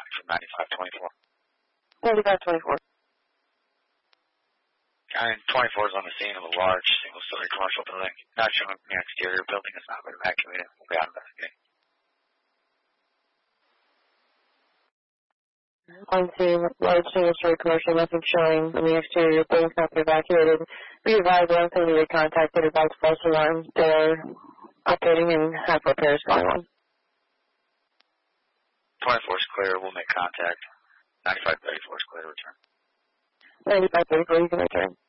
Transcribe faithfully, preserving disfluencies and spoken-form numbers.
from ninety-five twenty-four. ninety-five twenty-four. And twenty-four is on the scene of a large single-story commercial building. Not showing the exterior building has not been evacuated. We'll be out investigating. On scene, large single-story commercial, nothing showing in the exterior, building's not been evacuated. Be advised, once they need contacted about false alarm. They're updating and have repairs going on. twenty-four is clear. We'll make contact. ninety-five thirty-four is clear to return. ninety-five thirty-four, you can return.